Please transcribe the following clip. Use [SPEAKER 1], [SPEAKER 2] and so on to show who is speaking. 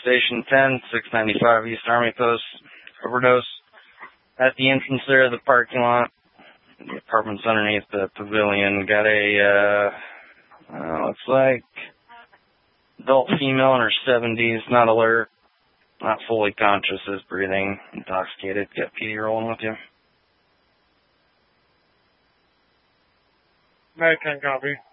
[SPEAKER 1] Station 10, 695 East Army Post. Overdose. At the entrance there of the parking lot. The apartment's underneath the pavilion. Got a, looks like adult female in her 70s, not alert, not fully conscious, is breathing, intoxicated. Got PD rolling with you.
[SPEAKER 2] American copy.